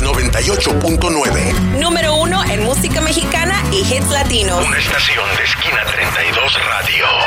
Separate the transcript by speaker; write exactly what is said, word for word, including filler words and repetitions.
Speaker 1: noventa y ocho punto nueve.
Speaker 2: Número uno en música mexicana y hits latinos.
Speaker 1: Una estación de Esquina treinta y dos Radio.